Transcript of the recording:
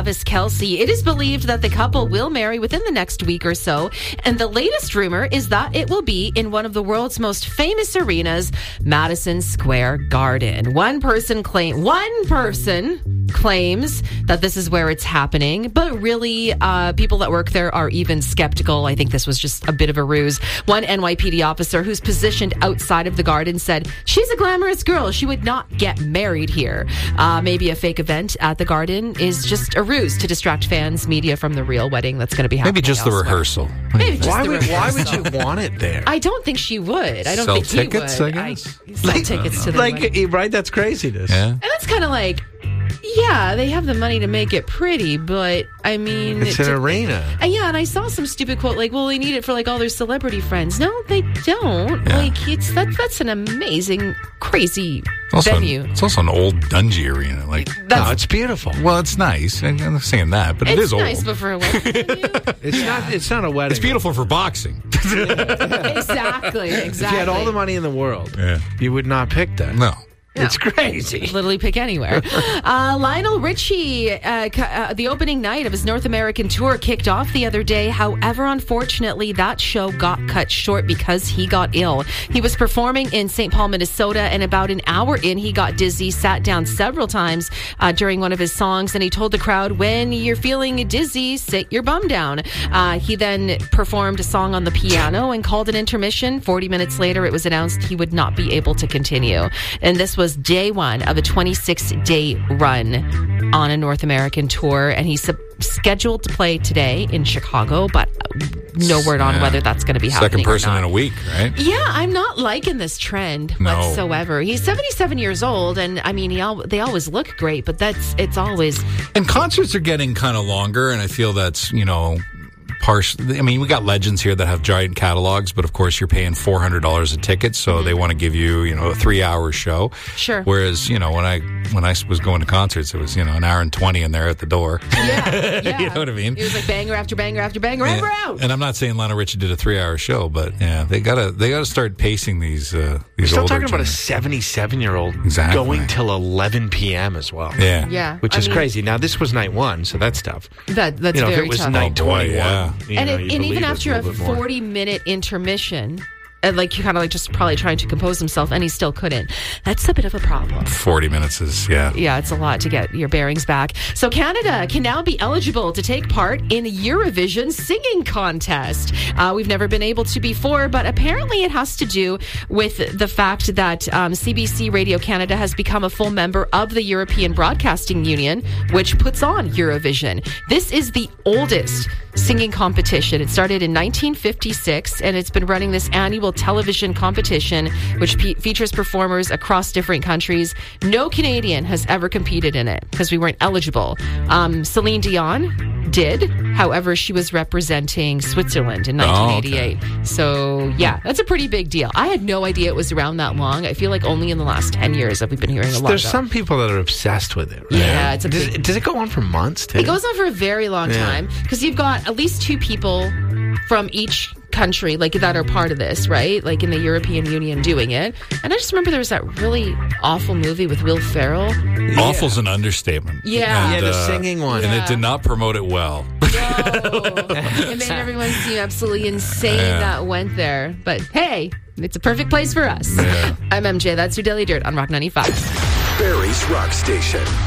Travis Kelce. It is believed that the couple will marry within the next week or so. And the latest rumor is that it will be in one of the world's most famous arenas, Madison Square Garden. One person claims that this is where it's happening, but really, people that work there are even skeptical. I think this was just a bit of a ruse. One NYPD officer who's positioned outside of the garden said, "She's a glamorous girl. She would not get married here." Maybe a fake event at the garden is just a ruse to distract fans, media from the real wedding that's going to be happening. Maybe just elsewhere. the rehearsal. Maybe just Why the would rehearsal. you want it there? I don't think she would. I don't Sell think tickets, he would. I guess? Sell tickets to the wedding. Right? That's craziness. Yeah. And that's kind of like, yeah, they have the money to make it pretty, but I mean... It's an arena. Yeah, and I saw some stupid quote like, well, they need it for like all their celebrity friends. No, they don't. Yeah. Like, that's an amazing, crazy Also, venue. it's also an old dungy arena. Like, No, it's beautiful. well, it's nice. I'm not saying that, but it is It's nice, old. but for a wedding venue? It's not a wedding. It's beautiful for boxing. Exactly. If you had all the money in the world, Yeah. you would not pick that. No. It's crazy. Literally pick anywhere. Lionel Richie, the opening night of his North American tour kicked off the other day. However, unfortunately, that show got cut short because he got ill. He was performing in St. Paul, Minnesota, and about an hour in, he got dizzy, sat down several times during one of his songs, and he told the crowd, "When you're feeling dizzy, sit your bum down." He then performed a song on the piano and called an intermission. 40 minutes later, it was announced he would not be able to continue. And this was day one of a 26-day run on a North American tour, and he's scheduled to play today in Chicago, but no word on whether that's going to be happening. Second person or not. in a week, right? Yeah, I'm not liking this trend whatsoever. He's 77 years old, and I mean, they always look great, but it's always... And concerts are getting kind of longer, and I feel that's, partially. I mean, we got legends here that have giant catalogs, but of course you're paying $400 a ticket, so they want to give you, a 3-hour show. Sure. Whereas, when I was going to concerts, it was, an hour and 20 and they're at the door. Yeah. You know what I mean? It was like banger after banger after banger, and we're out. And I'm not saying Lionel Richie did a 3-hour show, but yeah, they gotta start pacing these We're still older talking about a generations. 77-year-old Exactly. going till 11 p.m. as well. Yeah. Yeah. Which is crazy. Now, this was night one, so that's tough. That's if very it was tough. night Oh, boy, 21, yeah. And you even believe after it's a little bit more. 40-minute intermission, and like you kind of like just probably trying to compose himself, and he still couldn't. That's a bit of a problem. 40 minutes is, Yeah, it's a lot to get your bearings back. So Canada can now be eligible to take part in a Eurovision singing contest. We've never been able to before, but apparently it has to do with the fact that CBC Radio Canada has become a full member of the European Broadcasting Union, which puts on Eurovision. This is the oldest singing competition. It started in 1956, and it's been running this annual television competition, which features performers across different countries. No Canadian has ever competed in it because we weren't eligible. Celine Dion did. However, she was representing Switzerland in 1988. So, yeah, that's a pretty big deal. I had no idea it was around that long. I feel like only in the last 10 years have we been hearing a lot There's about some people that are obsessed with it, right? Yeah, it's a does, big- does it go on for months, too? It goes on for a very long time because you've got at least two people from each country like that are part of this, right? Like in the European Union doing it. And I just remember there was that really awful movie with Will Ferrell. Awful's an understatement. Yeah. And, Yeah, the singing one. And Yeah. it did not promote it well. No. It made everyone seem absolutely insane that went there. But hey, it's a perfect place for us. Yeah. I'm MJ. That's your Daily Dirt on Rock 95. Barrie's Rock Station.